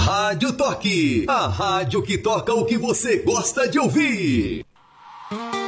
Rádio Toque, a rádio que toca o que você gosta de ouvir.